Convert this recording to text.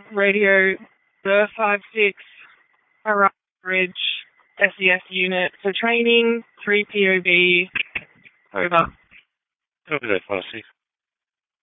Radio, the 5-6, Horizon Bridge, SES unit for training, 3 POV, over. Over there, 5-6.